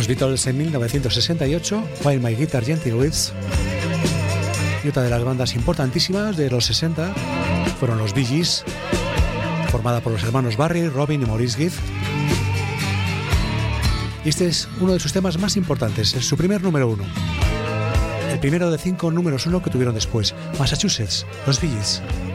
Beatles en 1968, While My Guitar Gently Weeps. Y otra de las bandas importantísimas de los 60 fueron los Bee Gees, formada por los hermanos Barry, Robin y Maurice Gibb. Y este es uno de sus temas más importantes, es su primer número 1. El primero de 5 números 1 que tuvieron después, Massachusetts, los Bee Gees.